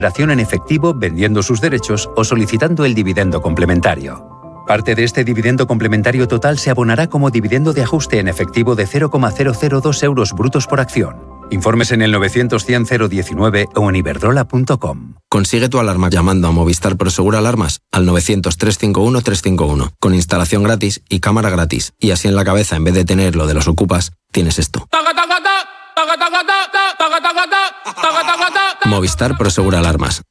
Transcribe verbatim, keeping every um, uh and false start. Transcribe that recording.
en efectivo, vendiendo sus derechos o solicitando el dividendo complementario. Parte de este dividendo complementario total se abonará como dividendo de ajuste en efectivo de cero coma cero cero dos euros brutos por acción. Informes en el novecientos cien cero diecinueve o en iberdrola punto com. Consigue tu alarma llamando a Movistar Prosegur Alarmas al novecientos, trescientos cincuenta y uno, trescientos cincuenta y uno, con instalación gratis y cámara gratis. Y así en la cabeza, en vez de tener lo de los ocupas, tienes esto. Movistar Prosegur Alarmas.